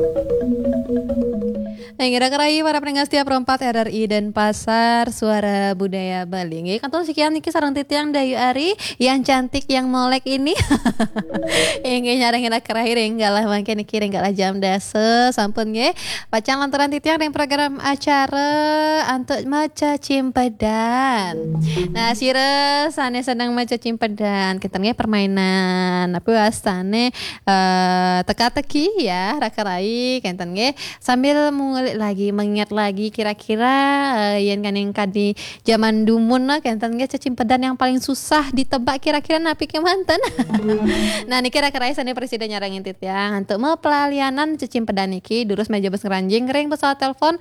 Ngira kerai para pendengar setia perempat RRI dan Pasar Suara Budaya Bali. Nggih kantor sekian niki sareng titiang Dayu Ari yang cantik yang molek ini. Nggih ngira kerai renggalah mangke niki renggalah jam dase sampun nggih. Pacang lantaran titiang dengan program acara untuk maca cimpedan. Nah, sire sane senang maca cimpedan. Kita nggih permainan apa wastane teka-teki ya rakarai kenten nggih sambil mengingat lagi kira-kira yang kadi zaman dumun lah kenten ge cacimpedan yang paling susah ditebak kira-kira napi ke manten. Nah niki kira-kira sane presiden nyarangin titiang untuk pelalianan cacimpedan niki durus meja bes ngeranjing ring pesawat telepon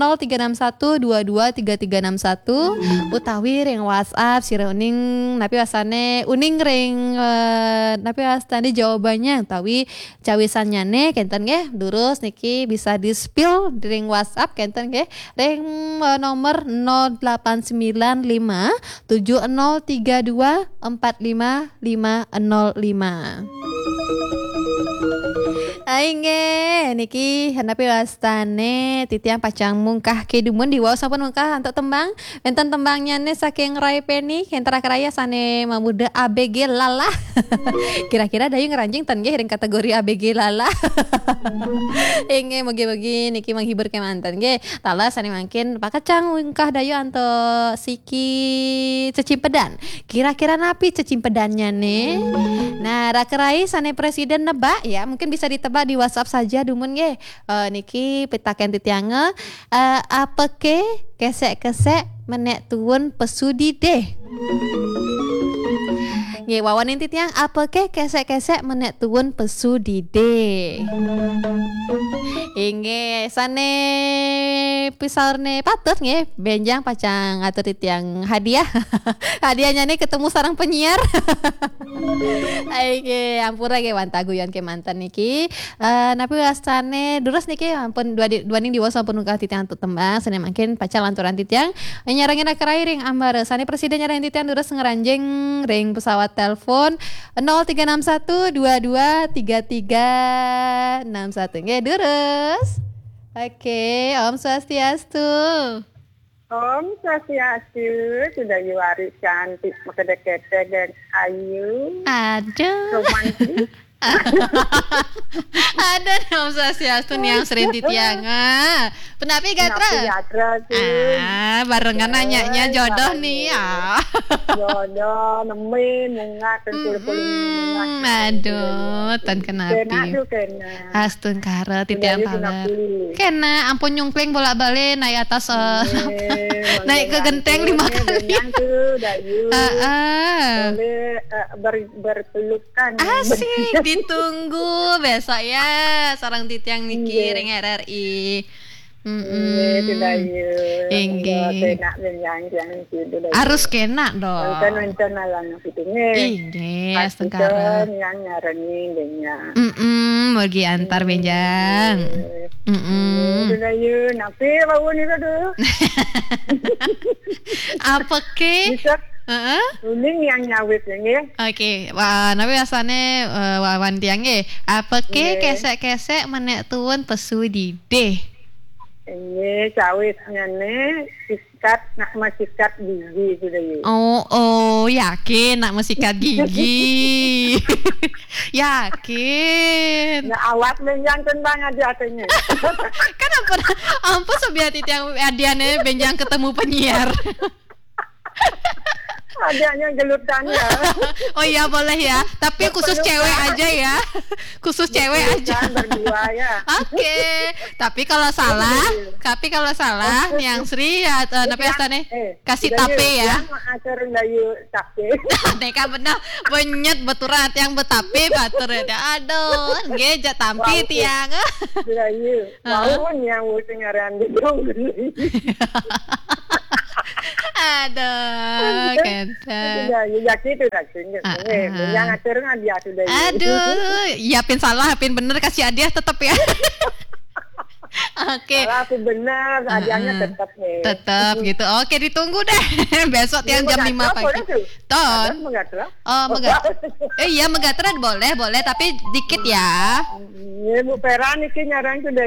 0361223361 utawi ring WhatsApp sire uning napi wasane uning ring napi wasane jawabannya utawi cawisannya nih kenten ge durus niki bisa di spill di ring WhatsApp kenten nggih ring nomor 089570324505. Aing niki hanapi wastane titiang pacang mungkah kedumun diwao sampun mungkah untuk tembang enten tembangnya nih saking Rai Penny kentara keraya sane mamuda ABG Lala. Kira-kira dayu ngeranjing ten nggih ring kategori ABG Lala. Inge mugi-mugi niki menghibur ke mantan nggih tala sane mangkin pakacang mungkah dayu anto siki cecimpedan. Kira-kira napi cecimpedannya nih. Nah rakerai sane presiden nebak ya mungkin bisa ditebak di WhatsApp saja dumun nggih. Niki pitaken titiange apa ke kesek-kesek menek tuwun pesudi deh. Nggih wawanin titiang apa ke kesek-kesek menek tuwun pesudi deh. Inge sane pisarne patut nggih benjang pacang atur titiang hadiah. Hadiahnya nih ketemu sarang penyiar. Aige ampura ge wantaguyan ke mantan niki. Napi wastane durus niki ampun dua ning diwas ampun ungkah titiang untuk tembang sane mangkin pacal lanturan titiang nyarangin kerai ring ambar sane presiden nyarangin titiang durus ngeranjing ring pesawat telepon 0361223361 nggih durus. Oke, Om Swastiastu. Om Swastiastu, sudah diwaris cantik, kedek-kedek dan ayu. Aduh. Romantis. Ada Om Swastiastu nih yang sering titianga. Penapi gatra? Barengan nanyanya jodoh nih ya. Jodoh, nemin, munga, tentul-pulung munga. Aduh, tan kenapi. Astun kara titiang paler. Kena ampun nyungkling bolak-balik naik atas naik ke genteng 5 kali. Boleh berpelukan. Asik. Ditunggu besok ya sarang titiang niki ring RRI. Harus kena dong. Nonton alang fitungnya. Iya, setengah. Yang nyarani denya. Bagi antar benjang. Sudah yuk, napi bau ni tu. Apa ke? Uling yang nyawit ya. Oke, wah, nabi asane wawan tiang apa ke kesek-kesek menek tuun pesudi deh. Ini cawitnya nih sikat nak masikat gigi sudah yuk. Oh, yakin nak masikat gigi. Yakin. Ya awat benjang tembang aja katanya. Kan ampun sebiati tiang adiane benjang ketemu penyiar. Adanya gelutannya. Oh iya boleh ya. Tapi khusus cewek aja ya. Khusus cewek aja. Berdua ya. Oke. Tapi kalau salah yang Sri ya napi astane kasih tape ya. Acar dayu tape. Neka bener benyet beturat yang betape batur ya. Aduh, nggih ja tampi tiang. Dayu. Walaupun yang ngaran di dong. Aduh, kenten. Ya gitu dah. Yang atur dia sudah. Aduh, yapin salah, yapin bener kasih hadiah tetap ya. Oke. Kalau aku benar, hadiahnya tetap nih. Tetap gitu. Oke, ditunggu deh. Besok tiang jam 5 pagi. Ton. Megatra. Oh, Megatra. Iya, Megatra boleh, tapi dikit ya. Ini Bu Pera nih nyarang sudah.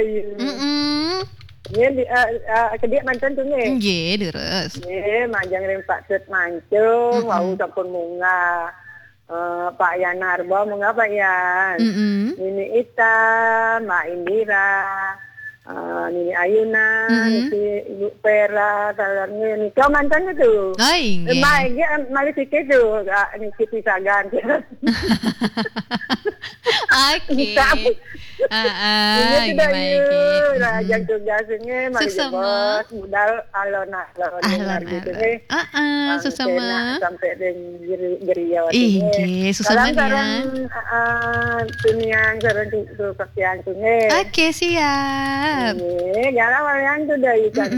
Ini kedik mantan tuh nih. Nggih, terus. Ini manjang rempak set mancung, mau sampun munga. Pak Yan Narbo munga Pak Yan. Ini Ita, Mbak Indira. Nini Ayuna, Ibu Pera, talarnya nih. Kau mantannya tuh. Oh, iya. Malah sikit tuh, Niki Pisagan. Oke. Gimana iki? Raja tugasnya malah jebos, budal alon-alon gitu nih. Susama. Sampai geriau. Iya, susama ya. Tuniang sarang tuh kakian tuh nih. Oke, siap. Ini galau yang sudah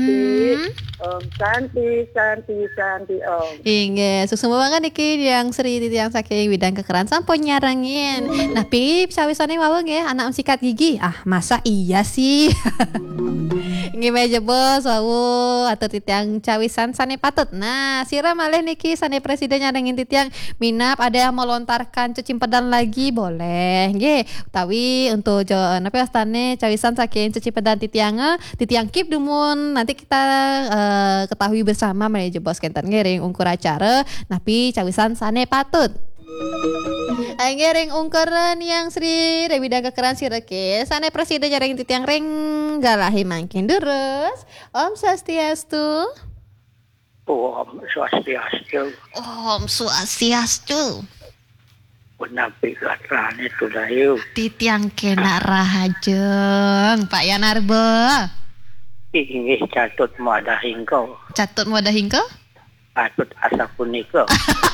cantik om. Inge, susuma banget niki yang Sri yang saking bidang kekeran sampun nyarangin. Nah, pi sawisane waweng ya anak sikat gigi. Ah, masa iya sih? Inge meja bos wawu atau titiang cawisan sane patut. Nah, sira malih niki sane presiden nyarangin titiang minap ada yang melontarkan cecimpedan lagi boleh. Nggih, utawi untuk napa astane cawisan saking cecimpedan titiang kip dumun nanti kita ketahui bersama manajer bos kenten ngering ungkur acara napi cawisan sane patut ngering ungkuran yang Sri Rewida kekeran sireke sane presiden nyaring titiang ring galahi mangkin terus Om Swastiastu. Om Swastiastu. Om Swastiastu. Penapi katrane sudah yuk. Titiang kena rahajeng Pak Yanarbo. Ingih catut muada hingko. Catut muada hingko? Catut asa puniko.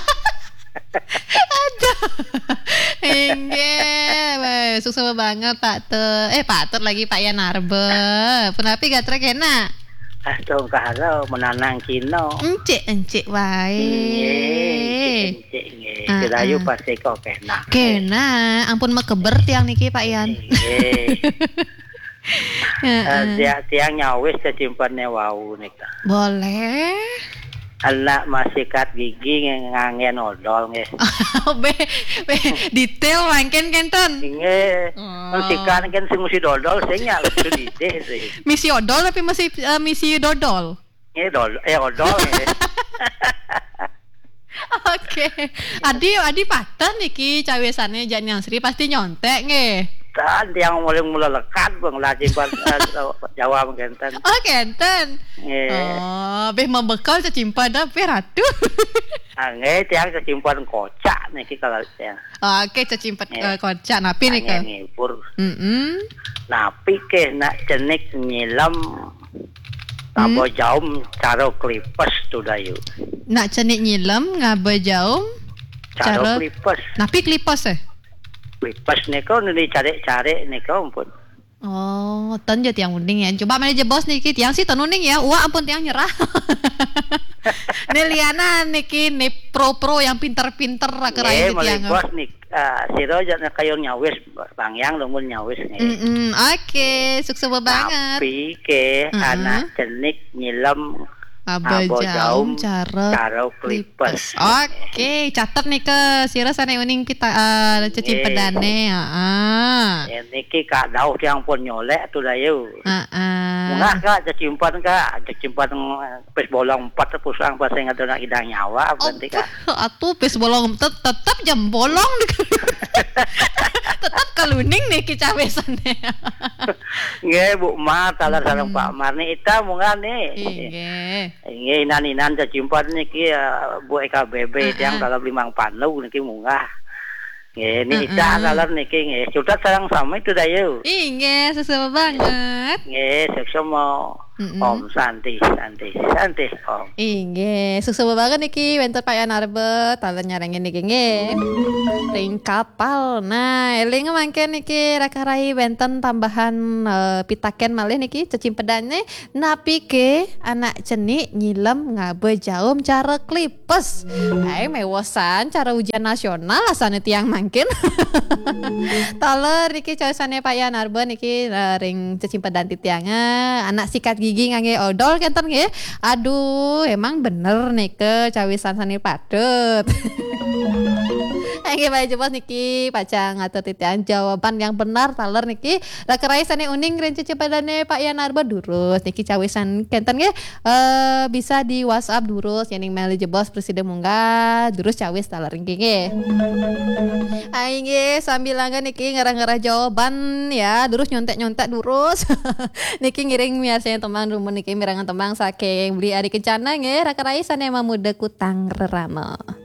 Aduh. Inge, susah banget Pak Tut lagi Pak Yanarbo. Penapi gatra kena. Astong kaharo menanang kino. Encik wae. Encik. Kirayu pasti kok kena. Kena, ampun mekeber tiang niki Pak Yan. Tiang nyawis kecimpannya wau nika. Boleh. Anak masih kat gigi ngangen odol nge. be detail mangken kenten. Nge. Sikan kan sing mesti dodol sing nya lucu dite sih. Misi odol tapi masih misi dodol. Odol nge. Oke. Adi paten niki cawisane Jan Yang Sri pasti nyontek nge. Tan yang mulai lekat bang lajimpan Jawa mengkenten. Oh kenten. Oh, beh membekal cecimpan dah ratu. Nge tiang cecimpan kocak niki kalau tiang. Oke cecimpan kocak napi nih ke. Ngipur. Napi ke nak cenik nyilam. Ngabo jaum caro klipes tu dayu. Nak cenik nyilam ngabo jaum caro klipes. Napi klipes Klipes niko ni cari niko ampun. Oh, tan je tiang uning ya. Coba manajer bos niki tiang sih tan uning ya. Wah ampun tiang nyerah. Neliana niki ni pro yang pinter-pinter keraya tiang. Bos nik siro jangan kayu nyawis pangyang lumun nyawis nih. Oke, sukses banget. Tapi ke anak cenik nyilam Abo jaum cara klipes. Oke, catat nih ke sira sane uning kita cecipedane. Niki kak daud yang pun nyolek tu dayu. Mungah kak cecimpan pes bolong 4 pusang pasang atau nak idang nyawa berarti kak. Atuh pes bolong tetap jam bolong. Tetap kaluning nih kicawesane. Nggih Bu Mar talar sareng Pak Mar ni ita mungah nih. Nggih inan cecimpan niki Bu EKBB yang dalam 5 panu niki munggah. Nggih ni ita talar niki nggih sudah sareng sama itu dayu. Nggih sesama banget. Nggih sesama. Om santai Om. Inggih, susu banget niki wenten Pak Yanarbe talen nyarengin niki nggih. Ring kapal. Nah, eling mangke niki rakarai wenten tambahan pitaken malih niki cecimpedane napi ke anak cenik nyilem ngabe jaum cara klipes. Mewosan cara ujian nasional asane tiang mangkin. Taler niki coisane Pak Yanarbe niki ring cecimpedan titianga anak sikat gigi ngangge odol kenten nggih. Aduh, emang bener nike cawisan sani padet. Nggih bae jebos niki pacang ngatur titian jawaban yang benar taler niki rakerai sane uning ring cecimpedane Pak Yanarbe durus niki cawisan kenten nggih bisa di WhatsApp durus yening meli jebos presiden munggah durus cawis taler nggih. Aing nggih sambil langgan niki ngarah-ngarah jawaban ya durus nyontek-nyontek durus. Niki ngiring miasanya teman rumun niki mirangan temang saking beli ari kencana nggih rakarai sane mamuda kutang rerano.